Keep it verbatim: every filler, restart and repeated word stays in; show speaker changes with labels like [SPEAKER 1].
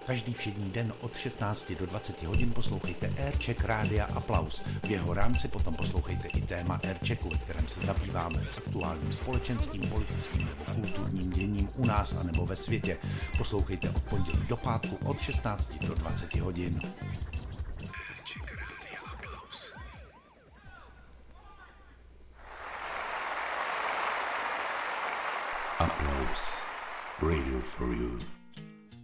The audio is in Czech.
[SPEAKER 1] Každý všední den od šestnácti do dvaceti hodin poslouchejte Aircheck Rádia Aplaus. V jeho rámci potom poslouchejte i téma Airchecku, ve kterém se zabýváme aktuálním společenským, politickým nebo kulturním děním u nás anebo ve světě. Poslouchejte od pondělí do pátku od šestnácti do dvaceti hodin. Applause. Radio for you.